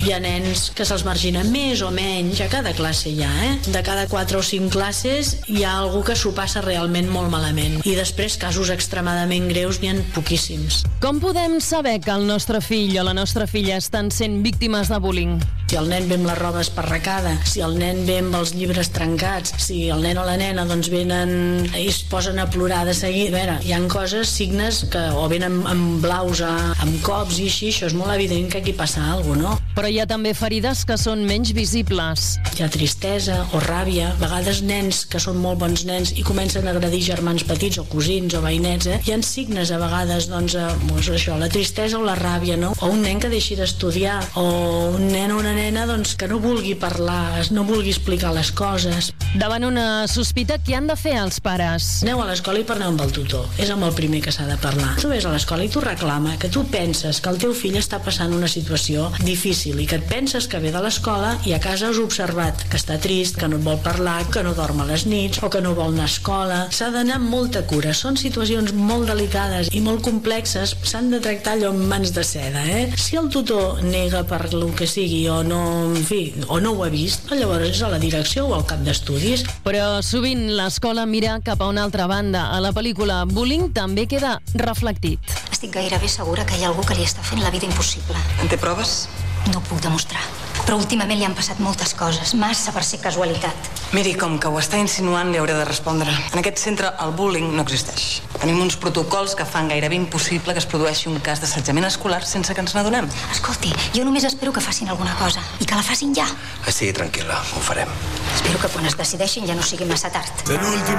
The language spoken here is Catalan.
Hi ha nens que se'ls margina més o menys, a cada classe hi ha, De cada 4 o 5 classes hi ha algú que s'ho passa realment molt malament. I després casos extremadament greus n'hi ha poquíssims. Com podem saber que el nostre fill o la nostra filla estan sent víctimes de bullying? Si el nen ve amb la roba esparracada, si el nen ve amb els llibres trencats, si el nen o la nena doncs venen i es posen a plorar de seguida. A veure, hi ha coses, signes que o venen amb blaus, amb cops i així, això és molt evident que aquí passa alguna cosa, no? Però hi ha també ferides que són menys visibles. Hi ha tristesa o ràbia. A vegades nens que són molt bons nens i comencen a agredir germans petits o cosins o veïnets, Hi ha signes a vegades, doncs això, la tristesa o la ràbia, no? O un nen que deixi d'estudiar, o un nen o una nena doncs, que no vulgui parlar, no vulgui explicar les coses. Davant una sospita, què han de fer els pares? Aneu a l'escola i parleu amb el tutor. És amb el primer que s'ha de parlar. Tu ves a l'escola i tu reclama que tu penses que el teu fill està passant una situació difícil i que et penses que ve de l'escola i a casa has observat que està trist, que no et vol parlar, que no dorm a les nits o que no vol anar a escola. S'ha d'anar amb molta cura. Són situacions molt delicades i molt complexes. S'han de tractar allò amb mans de seda, Si el tutor nega per lo que sigui o no, en fi, o no ho ha vist, llavors és a la direcció o al cap d'estudis. Però sovint l'escola mira cap a una altra banda. A la pel·lícula Bullying també queda reflectit. Estic gairebé segura que hi ha algú que li està fent la vida impossible. En té proves? No ho puc demostrar. Però últimament li han passat moltes coses, massa per ser casualitat. Miri, com que ho està insinuant, li hauré de respondre. En aquest centre el bullying no existeix. Tenim uns protocols que fan gairebé impossible que es produeixi un cas d'assetjament escolar sense que ens n'adonem. Escolti, jo només espero que facin alguna cosa i que la facin ja. Estigui tranquil·la, ho farem. Espero que quan es decideixin ja no sigui massa tard.